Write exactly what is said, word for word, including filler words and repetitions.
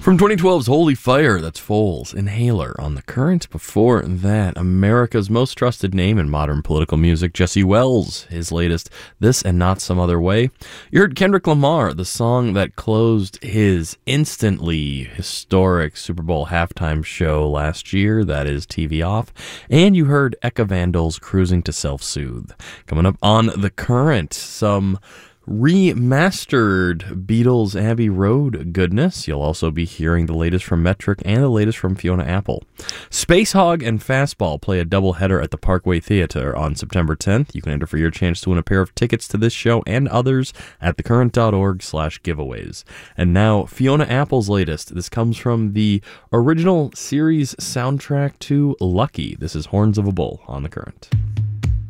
From twenty twelve's Holy Fire, that's Foals, Inhaler on The Current. Before that, America's most trusted name in modern political music, Jesse Wells, his latest This and Not Some Other Way. You heard Kendrick Lamar, the song that closed his instantly historic Super Bowl halftime show last year, that is T V Off. And you heard Eka Vandal's Cruising to Self-Soothe. Coming up on The Current, some remastered Beatles Abbey Road goodness. You'll also be hearing the latest from Metric and the latest from Fiona Apple. Space Hog and Fastball play a doubleheader at the Parkway Theater on September tenth. You can enter for your chance to win a pair of tickets to this show and others at thecurrent.org slash giveaways. And now, Fiona Apple's latest. This comes from the original series soundtrack to Lucky. This is Horns of a Bull on The Current.